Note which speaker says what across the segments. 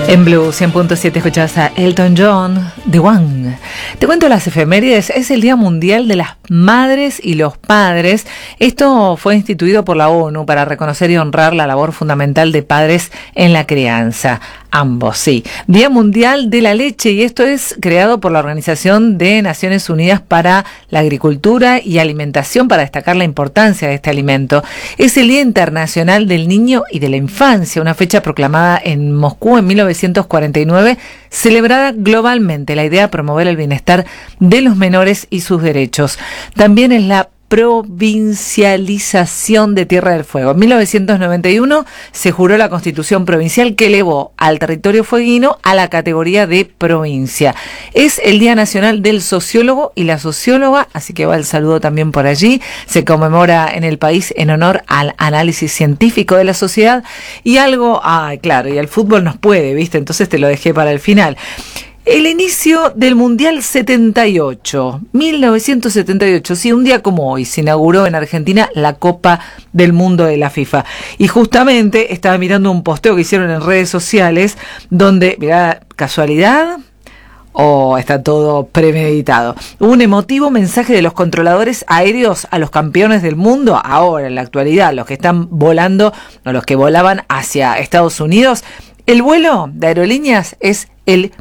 Speaker 1: En Blue 100.7 escuchás a Elton John, The One. Te cuento las efemérides. Es el Día Mundial de las Madres y los Padres. Esto fue instituido por la ONU para reconocer y honrar la labor fundamental de padres en la crianza. Ambos, sí. Día Mundial de la Leche, y esto es creado por la Organización de Naciones Unidas para la Agricultura y Alimentación para destacar la importancia de este alimento. Es el Día Internacional del Niño y de la Infancia, una fecha proclamada en Moscú en 1949, celebrada globalmente. La idea de promover el bienestar de los menores y sus derechos. También es la provincialización de Tierra del Fuego. En 1991 se juró la Constitución Provincial que elevó al territorio fueguino a la categoría de provincia. Es el Día Nacional del Sociólogo y la Socióloga, así que va el saludo también por allí. Se conmemora en el país en honor al análisis científico de la sociedad y algo, claro, y el fútbol nos puede, ¿viste? Entonces te lo dejé para el final. El inicio del Mundial 78, 1978, sí, un día como hoy, se inauguró en Argentina la Copa del Mundo de la FIFA. Y justamente estaba mirando un posteo que hicieron en redes sociales, donde, mirá, casualidad, o está todo premeditado. Un emotivo mensaje de los controladores aéreos a los campeones del mundo, ahora en la actualidad, los que están volando, o los que volaban hacia Estados Unidos. El vuelo de aerolíneas es el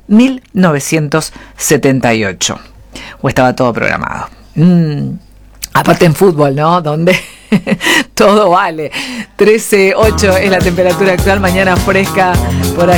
Speaker 1: 1978. O estaba todo programado. Aparte en fútbol, ¿no? Donde todo vale. 13.8 es la temperatura actual. Mañana fresca por aquí.